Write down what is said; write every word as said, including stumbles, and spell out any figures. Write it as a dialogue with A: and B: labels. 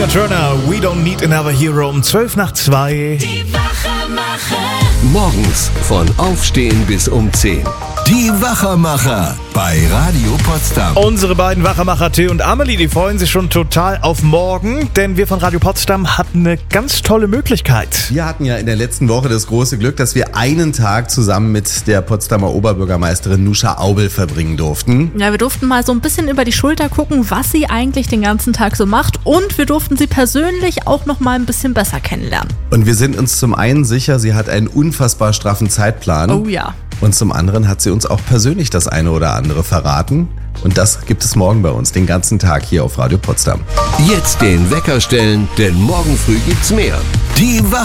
A: Tina Turner, We Don't Need Another Hero um zwölf nach zwei.
B: Die Wachermacher.
C: Morgens von Aufstehen bis um zehn.
D: Die Wachermacher bei Radio Potsdam.
A: Unsere beiden Wachermacher Till und Amelie, die freuen sich schon total auf morgen, denn wir von Radio Potsdam hatten eine ganz tolle Möglichkeit.
E: Wir hatten ja in der letzten Woche das große Glück, dass wir einen Tag zusammen mit der Potsdamer Oberbürgermeisterin Nuscha Aubel verbringen durften.
F: Ja, wir durften mal so ein bisschen über die Schulter gucken, was sie eigentlich den ganzen Tag so macht, und wir durften sie persönlich auch noch mal ein bisschen besser kennenlernen.
E: Und wir sind uns zum einen sicher, sie hat einen unfassbar straffen Zeitplan.
F: Oh ja.
E: Und zum anderen hat sie uns auch persönlich das eine oder andere verraten. Und das gibt es morgen bei uns, den ganzen Tag hier auf Radio Potsdam.
C: Jetzt den Wecker stellen, denn morgen früh gibt's mehr.
D: Die Wachermacher.